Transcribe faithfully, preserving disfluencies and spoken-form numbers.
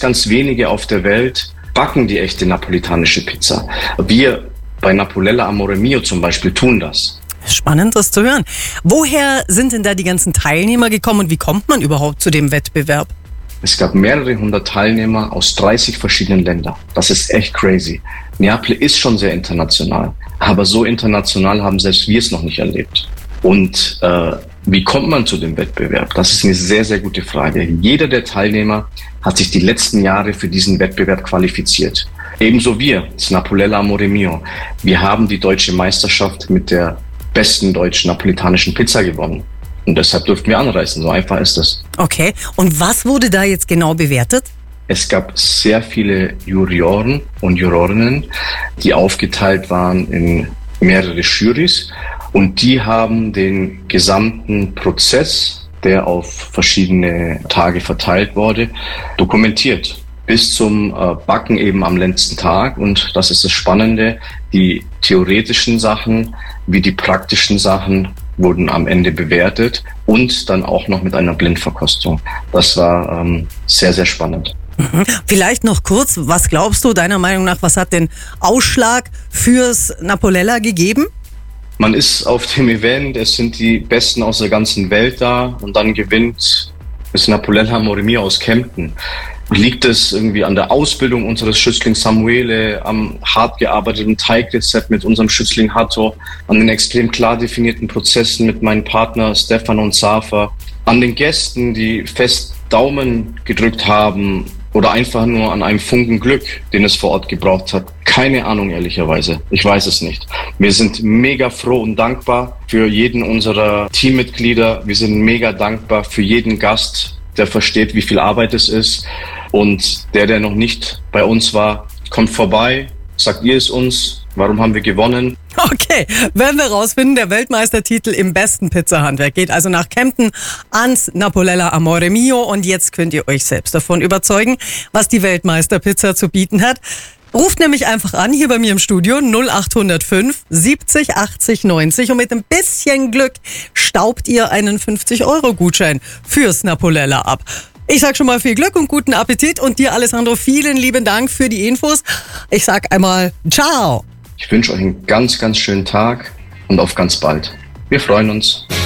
ganz wenige auf der Welt backen die echte napolitanische Pizza. Wir bei Napolella Amore Mio zum Beispiel tun das. Spannend, das zu hören. Woher sind denn da die ganzen Teilnehmer gekommen und wie kommt man überhaupt zu dem Wettbewerb? Es gab mehrere hundert Teilnehmer aus dreißig verschiedenen Ländern. Das ist echt crazy. Neapel ist schon sehr international, aber so international haben selbst wir es noch nicht erlebt. Und äh, wie kommt man zu dem Wettbewerb? Das ist eine sehr, sehr gute Frage. Jeder der Teilnehmer hat sich die letzten Jahre für diesen Wettbewerb qualifiziert. Ebenso wir, das Napolella Amore Mio. Wir haben die deutsche Meisterschaft mit der besten deutschen napolitanischen Pizza gewonnen. Und deshalb durften wir anreisen. So einfach ist das. Okay. Und was wurde da jetzt genau bewertet? Es gab sehr viele Juroren und Jurorinnen, die aufgeteilt waren in mehrere Jurys. Und die haben den gesamten Prozess, der auf verschiedene Tage verteilt wurde, dokumentiert. Bis zum äh, Backen eben am letzten Tag. Und das ist das Spannende, die theoretischen Sachen wie die praktischen Sachen wurden am Ende bewertet und dann auch noch mit einer Blindverkostung. Das war ähm, sehr, sehr spannend. Mhm. Vielleicht noch kurz, was glaubst du deiner Meinung nach, was hat den Ausschlag fürs Napolella gegeben? Man ist auf dem Event, es sind die Besten aus der ganzen Welt da und dann gewinnt das Napolella Amore Mio aus Kempten. Liegt es irgendwie an der Ausbildung unseres Schützlings Samuele, am hart gearbeiteten Teigrezept mit unserem Schützling Hatto, an den extrem klar definierten Prozessen mit meinem Partner Stefano und Safa, an den Gästen, die fest Daumen gedrückt haben oder einfach nur an einem Funken Glück, den es vor Ort gebraucht hat. Keine Ahnung, ehrlicherweise. Ich weiß es nicht. Wir sind mega froh und dankbar für jeden unserer Teammitglieder. Wir sind mega dankbar für jeden Gast, der versteht, wie viel Arbeit es ist. Und der, der noch nicht bei uns war, kommt vorbei, sagt ihr es uns, warum haben wir gewonnen? Okay, werden wir rausfinden, der Weltmeistertitel im besten Pizzahandwerk geht also nach Kempten ans Napolella Amore Mio und jetzt könnt ihr euch selbst davon überzeugen, was die Weltmeisterpizza zu bieten hat. Ruft nämlich einfach an, hier bei mir im Studio, null acht null fünf siebzig achtzig neunzig und mit ein bisschen Glück staubt ihr einen fünfzig Euro Gutschein fürs Napolella ab. Ich sag schon mal viel Glück und guten Appetit und dir, Alessandro, vielen lieben Dank für die Infos. Ich sag einmal ciao. Ich wünsche euch einen ganz, ganz schönen Tag und auf ganz bald. Wir freuen uns.